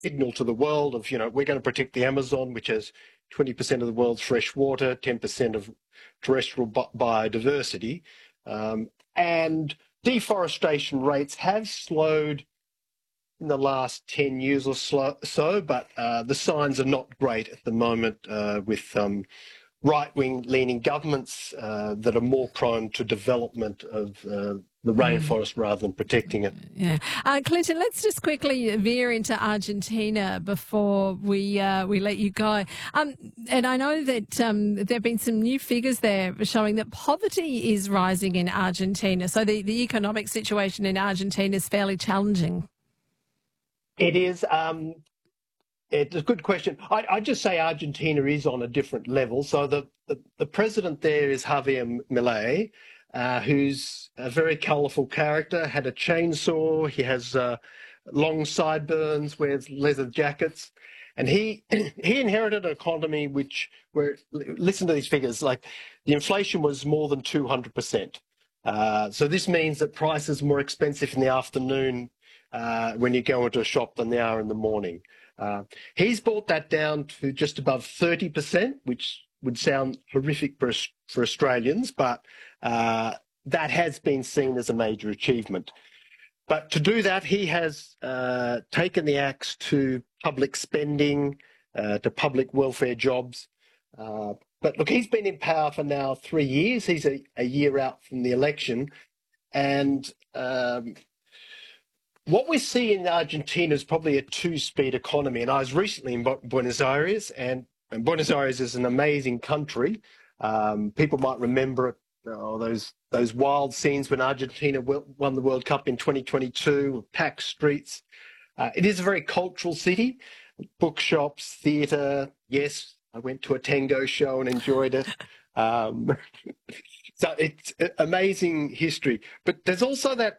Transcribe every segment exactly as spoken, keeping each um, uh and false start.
signal to the world of, you know, we're going to protect the Amazon, which has twenty percent of the world's fresh water, ten percent of terrestrial biodiversity. Um, and deforestation rates have slowed in the last ten years or so, but uh, the signs are not great at the moment uh, with um, right-wing leaning governments uh, that are more prone to development of uh, the rainforest mm. rather than protecting it. Yeah. Uh, Clinton, let's just quickly veer into Argentina before we uh, we let you go. Um, and I know that um, there have been some new figures there showing that poverty is rising in Argentina. So the, the economic situation in Argentina is fairly challenging. It is. Um, it's a good question. I, I just say Argentina is on a different level. So the, the, the president there is Javier Milei, uh, who's a very colourful character, had a chainsaw, he has uh, long sideburns, wears leather jackets. And he he inherited an economy which, where, listen to these figures, like the inflation was more than two hundred percent. Uh, so this means that prices are more expensive in the afternoon Uh, when you go into a shop than they are in the morning. Uh, he's brought that down to just above thirty percent, which would sound horrific for, for Australians, but uh, that has been seen as a major achievement. But to do that, he has uh, taken the axe to public spending, uh, to public welfare jobs. Uh, but look, he's been in power for now three years. He's a, a year out from the election. And um, what we see in Argentina is probably a two-speed economy. And I was recently in Buenos Aires, and, and Buenos Aires is an amazing country. Um, people might remember it, oh, those those wild scenes when Argentina won the World Cup in twenty twenty-two, packed streets. Uh, it is a very cultural city, bookshops, theatre. Yes, I went to a tango show and enjoyed it. Um, so it's amazing history. But there's also that,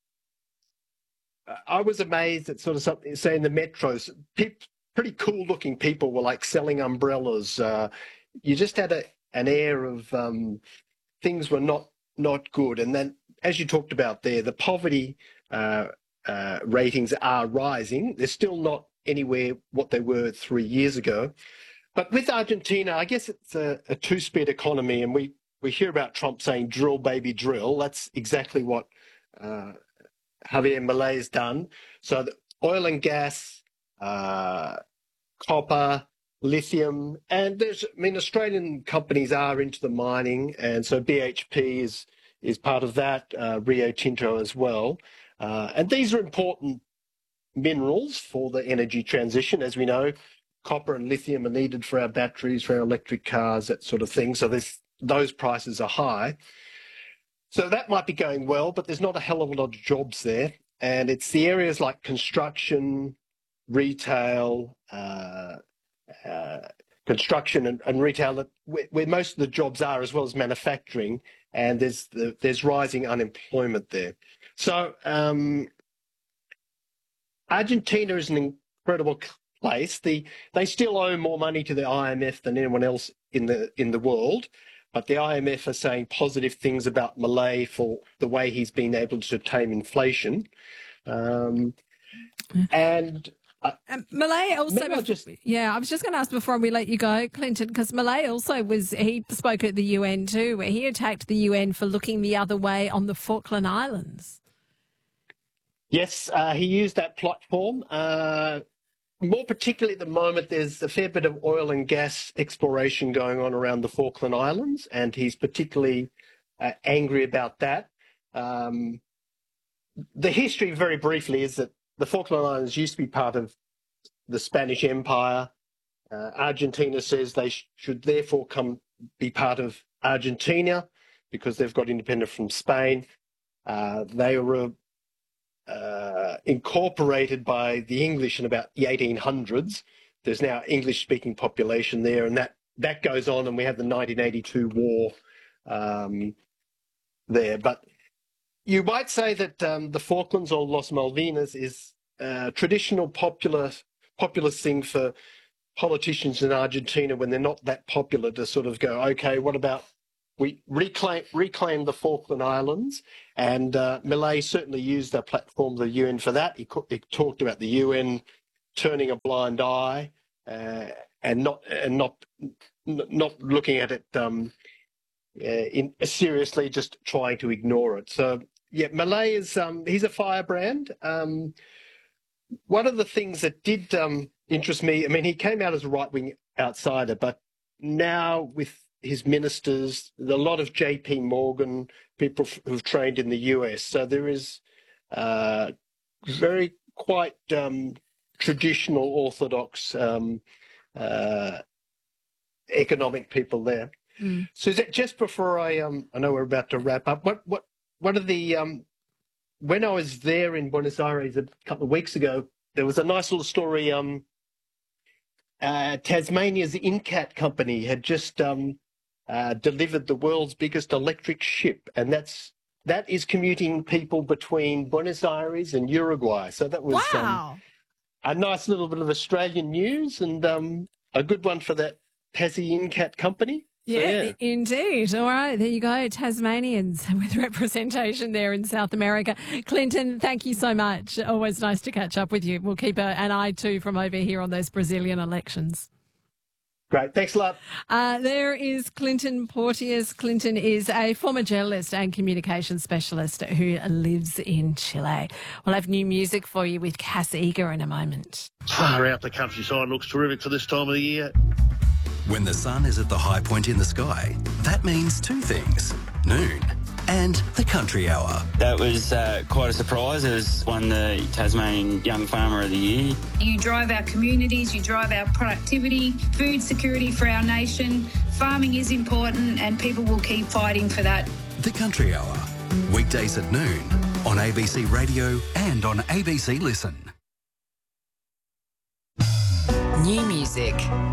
I was amazed at sort of something, say in the metros, pe- pretty cool looking people were like selling umbrellas. Uh, you just had a, an air of um, things were not, not good. And then, as you talked about there, the poverty uh, uh, ratings are rising. They're still not anywhere what they were three years ago. But with Argentina, I guess it's a, a two-speed economy, and we, we hear about Trump saying, drill, baby, drill. That's exactly what uh, Javier Milei has done. So the oil and gas, uh, copper, lithium, and there's, I mean, Australian companies are into the mining, and so B H P is is part of that, uh, Rio Tinto as well. Uh, and these are important minerals for the energy transition. As we know, copper and lithium are needed for our batteries, for our electric cars, that sort of thing. So this, those prices are high. So that might be going well, but there's not a hell of a lot of jobs there. And it's the areas like construction, retail, uh, uh, construction and, and retail that where, where most of the jobs are, as well as manufacturing. And there's the, there's rising unemployment there. So um, Argentina is an incredible place. The, they still owe more money to the I M F than anyone else in the in the world. But the I M F are saying positive things about Milei for the way he's been able to tame inflation. Um, and uh, um, Milei also, just, yeah, I was just going to ask before we let you go, Clinton, because Milei also was, he spoke at the U N too, where he attacked the U N for looking the other way on the Falkland Islands. Yes, uh, he used that platform. Uh, More particularly at the moment, there's a fair bit of oil and gas exploration going on around the Falkland Islands, and he's particularly uh, angry about that. Um, the history, very briefly, is that the Falkland Islands used to be part of the Spanish Empire. Uh, Argentina says they sh- should therefore come be part of Argentina because they've got independence from Spain. Uh, they were Uh, incorporated by the English in about the eighteen hundreds. There's now English-speaking population there, and that, that goes on, and we have the nineteen eighty-two war um, there. But you might say that um, the Falklands or Los Malvinas is a traditional popular, populist thing for politicians in Argentina when they're not that popular to sort of go, okay, what about we reclaim, reclaim the Falkland Islands, and uh, Milei certainly used the platform of the U N for that. He, he talked about the U N turning a blind eye uh, and not and not not looking at it um, uh, in, seriously, just trying to ignore it. So yeah, Milei is um, he's a firebrand. Um, one of the things that did um, interest me, I mean, he came out as a right-wing outsider, but now with his ministers, a lot of J P Morgan people who've trained in the U S. So there is uh, very quite um, traditional orthodox um, uh, economic people there. Mm. So is that just before I um I know we're about to wrap up. What what what are the um when I was there in Buenos Aires a couple of weeks ago, there was a nice little story. Um, uh, Tasmania's Incat company had just um uh, delivered the world's biggest electric ship, and that's that is commuting people between Buenos Aires and Uruguay. So that was Wow. um, a nice little bit of Australian news, and um, a good one for that Tassie Incat company. Yeah, So, yeah. indeed. All right, there you go. Tasmanians with representation there in South America. Clinton, thank you so much. Always nice to catch up with you. We'll keep a, an eye too from over here on those Brazilian elections. Great. Thanks a lot. Uh, there is Clinton Porteous. Clinton is a former journalist and communications specialist who lives in Chile. We'll have new music for you with Cass Eager in a moment. Far out the countryside looks terrific for this time of the year. When the sun is at the high point in the sky, that means two things: noon and the country hour. That was uh, quite a surprise. It was won the Tasmanian Young Farmer of the Year. You drive our communities, you drive our productivity, food security for our nation. Farming is important and people will keep fighting for that. The country hour, weekdays at noon on A B C Radio and on A B C Listen. New music.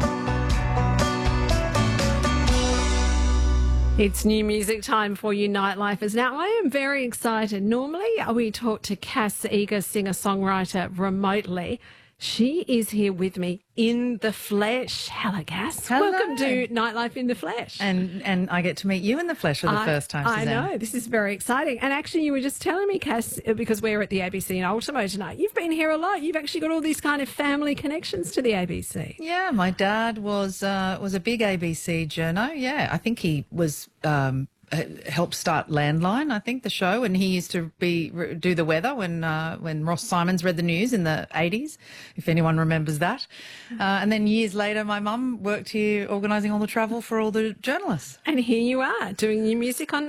It's new music time for you Nightlifers. Now, I am very excited. Normally, we talk to Cass Eager, singer-songwriter, remotely. She is here with me in the flesh. Hello, Cass. Hello. Welcome to Nightlife in the Flesh. And and I get to meet you in the flesh for the I, first time, I Suzanne. know. This is very exciting. And actually, you were just telling me, Cass, because we're at the A B C in Ultimo tonight, you've been here a lot. You've actually got all these kind of family connections to the A B C. Yeah, my dad was uh, was a big A B C journo. Yeah, I think he was um, helped start Landline, I think, the show, and he used to be do the weather when uh, when Ross Simons read the news in the eighties, if anyone remembers that. Uh, and then years later, my mum worked here organising all the travel for all the journalists. And here you are doing new music on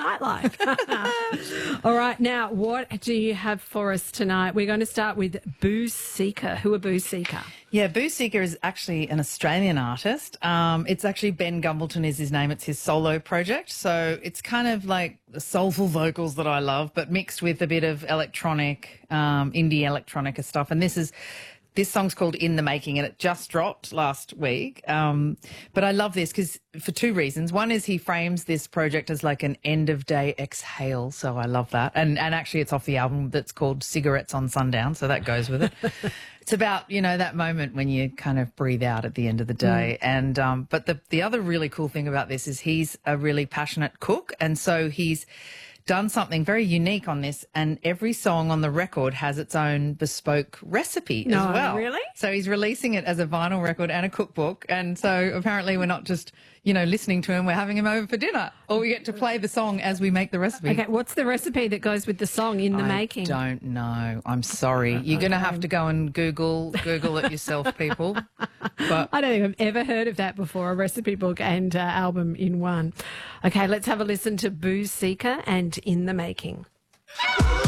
Nightlife. All right, now what do you have for us tonight? We're going to start with Boo Seeker. Who are Boo Seeker? Yeah, Boo Seeker is actually an Australian artist. Um, it's actually Ben Gumbleton is his name. It's his solo project. So it's kind of like the soulful vocals that I love, but mixed with a bit of electronic, um, indie electronica stuff. And this is... This song's called In the Making, and it just dropped last week. Um, but I love this because for two reasons. One is he frames this project as like an end-of-day exhale, so I love that. And and actually it's off the album that's called Cigarettes on Sundown, so that goes with it. It's about, you know, that moment when you kind of breathe out at the end of the day. Mm. And um, but the the other really cool thing about this is he's a really passionate cook, and so he's done something very unique on this, and every song on the record has its own bespoke recipe no, as well. Really? So he's releasing it as a vinyl record and a cookbook, and so apparently we're not just, you know, listening to him, we're having him over for dinner, or we get to play the song as we make the recipe. Okay, what's the recipe that goes with the song In the I Making? I don't know. I'm sorry. You're okay. going to have to go and Google Google it yourself, people. But I don't think I've ever heard of that before, a recipe book and uh, album in one. Okay, let's have a listen to Boo Seeker and In the Making.